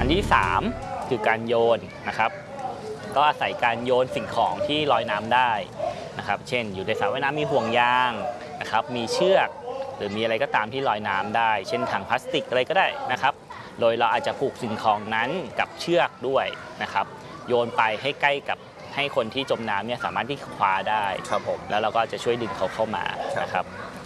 นที่3คือการโยนนะครับก็อาศัยการโยนสิ่งของที่ลอยน้ำได้นะครับเช่นอยู่ในสระว่ายน้ำมีห่วงยางนะครับมีเชือกหรือมีอะไรก็ตามที่ลอยน้ำได้เช่นถังพลาสติกอะไรก็ได้นะครับโดยเราอาจจะผูกสิ่งของนั้นกับเชือกด้วยนะครับโยนไปให้ใกล้กับให้คนที่จมน้ำเนี่ยสามารถที่คว้าได้ครับผมแล้วเราก็จะช่วยดึงเขาเข้ามานะครับ